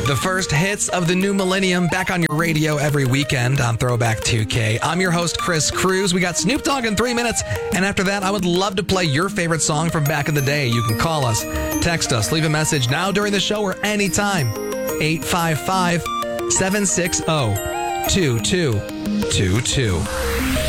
The first hits of the new millennium back on your radio every weekend on Throwback 2K. I'm your host, Chris Cruz. We got Snoop Dogg in 3 minutes. And after that, I would love to play your favorite song from back in the day. You can call us, text us, leave a message now during the show or anytime. 855-760-2222.